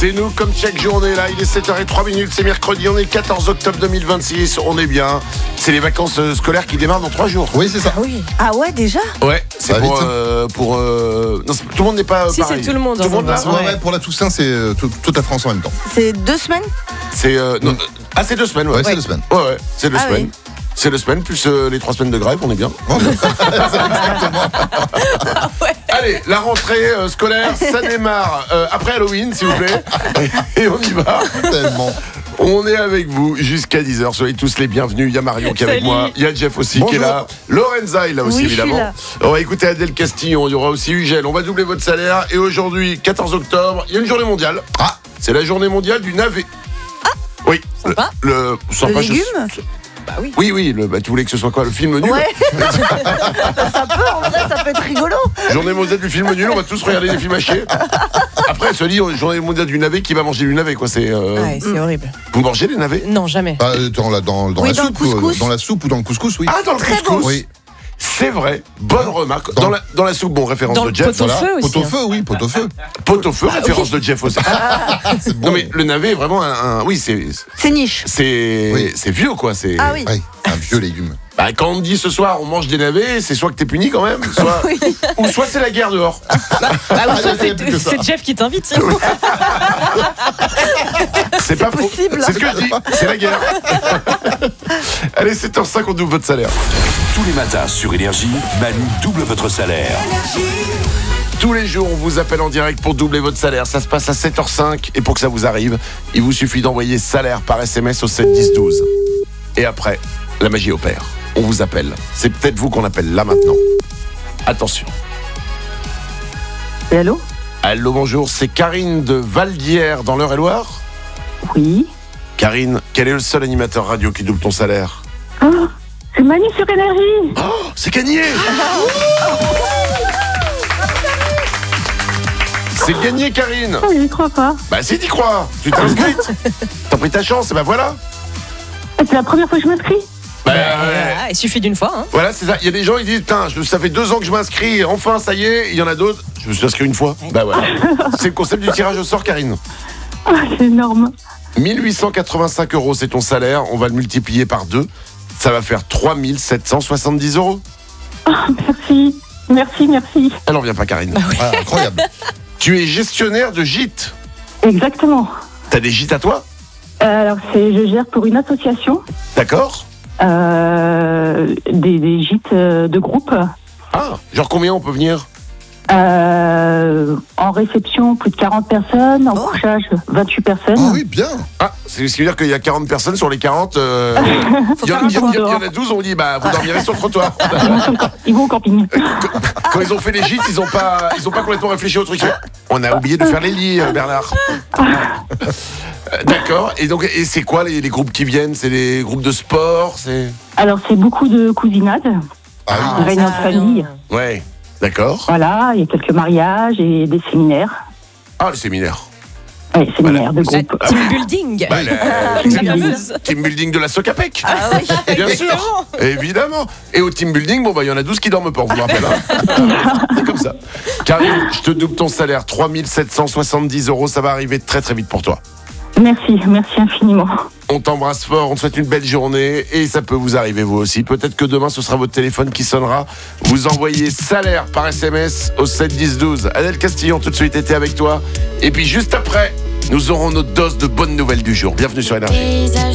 C'est nous comme chaque journée là, il est 7h03, c'est mercredi, on est le 14 octobre 2026, on est bien. C'est les vacances scolaires qui démarrent dans 3 jours. Oui, c'est ça. Ah oui. Ah ouais, déjà? Ouais, c'est Ça va pour non, tout le monde n'est pas Si, pareil. c'est tout le monde. Tout le monde là. Ouais, pour la Toussaint, c'est toute la France en même temps. C'est 2 semaines? C'est non, c'est 2 semaines, ouais. Ouais, c'est 2 semaines. Ouais, c'est 2 Ah semaines. oui. C'est 2 semaines plus les 3 semaines de grève, on est bien. Exactement. Allez, la rentrée scolaire, ça démarre après Halloween, s'il vous plaît. Et on y va. Tellement. On est avec vous jusqu'à 10h. Soyez tous les bienvenus. Il y a Marion qui est avec Salut. moi. Il y a Jeff aussi Bonjour. qui est là. Lorenza est là aussi, Oui, je suis évidemment. là. On va écouter Adèle Castillon. Il y aura aussi Ugel. On va doubler votre salaire. Et aujourd'hui, 14 octobre, il y a une journée mondiale. Ah. C'est la journée mondiale du navet. Oui. Sympa. Le sympa, légume Bah oui. Oui. Tu voulais que ce soit quoi? Le film nul? Ouais. Ça peut, en vrai, ça peut être rigolo. Journée mondiale du film nul. On va tous regarder des films hachés. Après, se dit journée mondiale du navet. Qui va manger du navet, quoi? C'est. Ouais, c'est horrible. Vous mangez les navets? Non, jamais. Bah, dans Oui, la dans le soupe, couscous. dans la soupe ou dans le couscous, oui. Ah, dans le Très couscous. bon. Oui. C'est vrai, bonne remarque. Dans- Dans la soupe, bon, référence Dans de le Jeff. pot au feu aussi, Pot au feu, oui, pot au feu. Pot au feu, référence de Jeff aussi. C'est bon. Non mais le navet est vraiment oui, C'est niche. c'est vieux quoi. C'est Ah oui. Ouais, un vieux légume. Bah, quand on te dit ce soir on mange des navets, c'est soit que t'es puni quand même, soit ou soit c'est la guerre dehors. Ah oui, ça, il y a plus que ça. c'est Jeff qui t'invite. C'est pas faux. possible. C'est ce que je dis. C'est la guerre. Allez, 7h05, on double votre salaire. Tous les matins sur Énergie, Manu double votre salaire. Tous les jours, on vous appelle en direct pour doubler votre salaire. Ça se passe à 7h05 et pour que ça vous arrive, il vous suffit d'envoyer salaire par SMS au 7 10 12. Et après, la magie opère. On vous appelle. C'est peut-être vous qu'on appelle là maintenant. Attention. Et allô? Allô, bonjour, c'est Karine de Valdière dans l'Eure-et-Loire. Oui. Karine, quel est le seul animateur radio qui double ton salaire? C'est Manu sur Énergie. Oh, c'est gagné! C'est gagné, Karine! Oh, je crois pas. Bah si, t'y crois! Tu t'es inscrite! T'as pris ta chance, et bah voilà! C'est la première fois que je m'inscris. Bah, Ah, il suffit d'une fois. Hein. voilà, c'est ça. Il y a des gens, ils disent, putain, ça fait 2 ans que je m'inscris, enfin, ça y est. Il y en a d'autres, je me suis inscrit une fois. Bah voilà. C'est le concept du tirage au sort, Karine. Ah, c'est énorme. 1885 €, c'est ton salaire. On va le multiplier par 2. Ça va faire 3770 €. Merci. Merci. Elle en vient pas, Karine. Ah, incroyable. Tu es gestionnaire de gîtes. Exactement. T'as des gîtes à toi? Alors, je gère pour une association D'accord. des gîtes de groupe. Ah, genre combien on peut venir? En réception, plus de 40 personnes. En couchage, 28 personnes. Ah oui, bien. Ah, c'est ce qui veut dire qu'il y a 40 personnes sur les 40. Il y en a 12, on dit, bah, vous dormirez sur le trottoir. Ils vont au camping. Quand ils ont fait les gîtes, ils ont pas complètement réfléchi au truc. On a oublié de faire les lits, Bernard. D'accord. Et donc, et c'est quoi les groupes qui viennent? C'est des groupes de sport? Alors, c'est beaucoup de cousinade, Ah des réunions de famille. Ouais. D'accord. Voilà, il y a quelques mariages et des séminaires. Ah, le séminaire. Oui, séminaires de La groupe. team building. Bah, La fameuse. team building de la Socapec. Ah oui. Bien sûr. Évidemment. Et au team building, bon, bah, il y en a 12 qui dorment pas, on vous le rappelle. Hein. C'est comme ça. Karine, je te double ton salaire. 3770 €. Ça va arriver très, très vite pour toi. Merci infiniment. On t'embrasse fort, on te souhaite une belle journée et ça peut vous arriver vous aussi. Peut-être que demain ce sera votre téléphone qui sonnera. Vous envoyez salaire par SMS au 7 10 12. Adèle Castillon tout de suite était avec toi. Et puis juste après, nous aurons notre dose de bonnes nouvelles du jour. Bienvenue sur Énergie.